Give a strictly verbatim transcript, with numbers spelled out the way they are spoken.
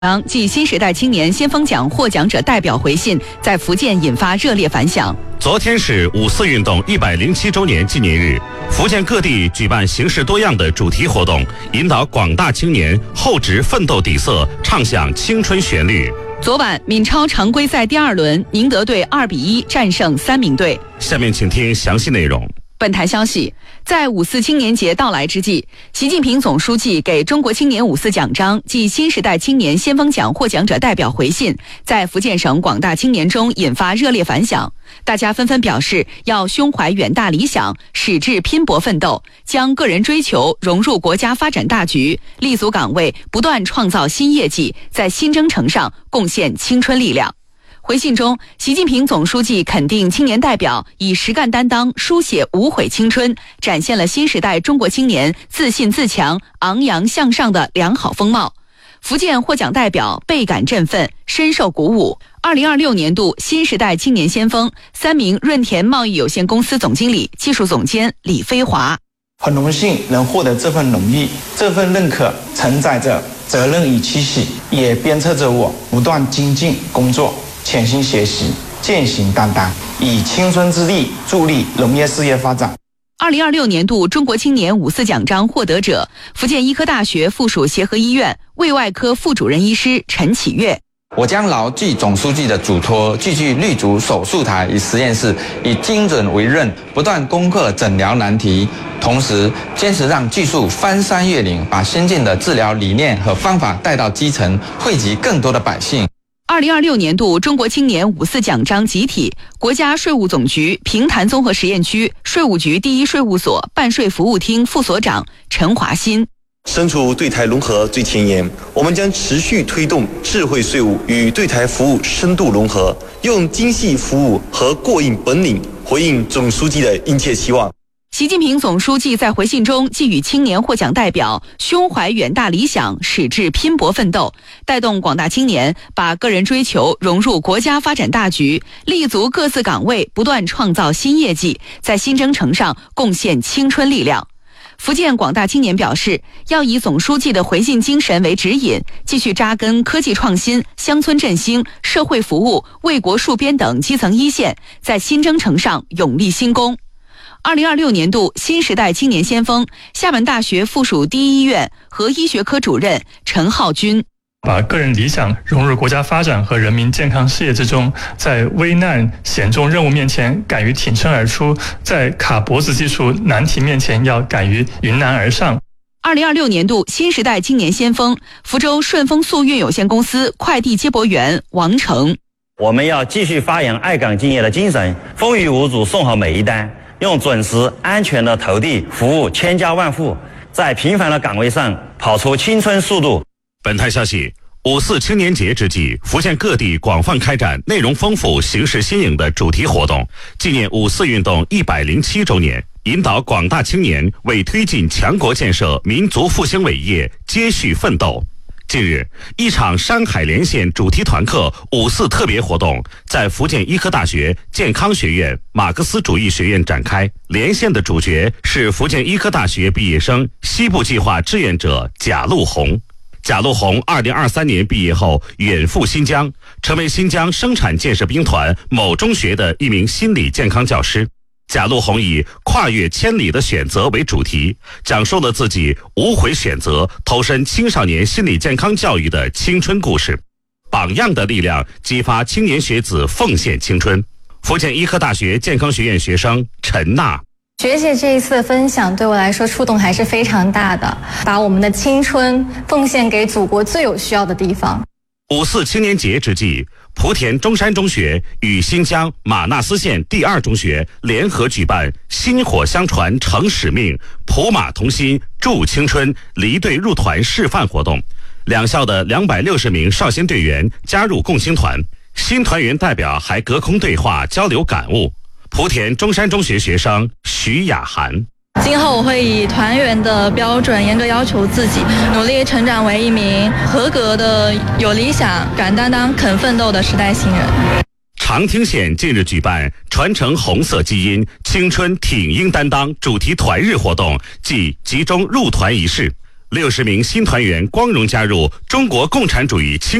继新时代青年先锋奖获奖者代表回信在福建引发热烈反响。 昨天是五四运动一百零七周年纪念日，福建各地举办形式多样的主题活动，引导广大青年厚植奋斗底色，唱响青春旋律。 昨晚，闽超常规赛第二轮，宁德队二比一战胜三明队。 下面请听详细内容。 本台消息，在五四青年节到来之际，习近平总书记给中国青年五四奖章暨新时代青年先锋奖获奖者代表回信，在福建省广大青年中引发热烈反响。大家纷纷表示要胸怀远大理想，矢志拼搏奋斗，将个人追求融入国家发展大局，立足岗位，不断创造新业绩，在新征程上贡献青春力量。回信中，习近平总书记肯定青年代表以实干担当书写无悔青春，展现了新时代中国青年自信自强、昂扬向上的良好风貌。福建获奖代表倍感振奋，深受鼓舞。二零二六年度新时代青年先锋，三名润田贸易有限公司总经理、技术总监李飞华。 很荣幸能获得这份荣誉，这份认可承载着责任与期许，也鞭策着我不断精进工作，潜心学习，践行担当，以青春之力助力农业事业发展。 二零二六年度中国青年五四奖章获得者，福建医科大学附属协和医院胃外科副主任医师陈启月。 我将牢记总书记的嘱托，继续立足手术台与实验室，以精准为刃，不断攻克诊疗难题，同时坚持让技术翻山越岭，把先进的治疗理念和方法带到基层，惠及更多的百姓。 二零二六年度中国青年五四奖章集体，国家税务总局平潭综合实验区税务局第一税务所办税服务厅副所长陈华新。 身处对台融合最前沿，我们将持续推动智慧税务与对台服务深度融合，用精细服务和过硬本领回应总书记的殷切期望。 习近平总书记在回信中寄语青年获奖代表胸怀远大理想，矢志拼搏奋斗，带动广大青年把个人追求融入国家发展大局，立足各自岗位，不断创造新业绩，在新征程上贡献青春力量。福建广大青年表示，要以总书记的回信精神为指引，继续扎根科技创新、乡村振兴、社会服务、为国戍边等基层一线，在新征程上勇立新功。二零二六年度新时代青年先锋，厦门大学附属第一医院和医学科主任陈浩军。 把个人理想融入国家发展和人民健康事业之中，在危难险重任务面前敢于挺身而出，在卡脖子技术难题面前要敢于迎难而上。 二零二六年度新时代青年先锋，福州顺丰速运有限公司快递接驳员王成。 我们要继续发扬爱岗敬业的精神，风雨无阻送好每一单，用准时安全的投递服务千家万户，在平凡的岗位上跑出青春速度。 本台消息，五四青年节之际，福建各地广泛开展内容丰富、形式新颖的主题活动，纪念五四运动一百零七周年，引导广大青年为推进强国建设、民族复兴伟业接续奋斗。近日，一场山海连线主题团课五四特别活动在福建医科大学健康学院马克思主义学院展开。连线的主角是福建医科大学毕业生、西部计划志愿者贾路红。贾路红二零二三年毕业后远赴新疆，成为新疆生产建设兵团某中学的一名心理健康教师。贾路红以跨越千里的选择为主题，讲述了自己无悔选择投身青少年心理健康教育的青春故事。榜样的力量激发青年学子奉献青春。福建医科大学健康学院学生陈娜。 学姐这一次的分享对我来说触动还是非常大的，把我们的青春奉献给祖国最有需要的地方。 五四青年节之际，莆田中山中学与新疆玛纳斯县第二中学联合举办薪火相传承使命，普马同心助青春离队入团示范活动。两校的两百六十名少先队员加入共青团，新团员代表还隔空对话交流感悟。莆田中山中学学生徐雅涵。 今后我会以团员的标准严格要求自己，努力成长为一名合格的、有理想、敢担当、肯奋斗的时代新人。 长汀县近日举办传承红色基因、青春挺英担当主题团日活动暨集中入团仪式。 六十名新团员光荣加入中国共产主义青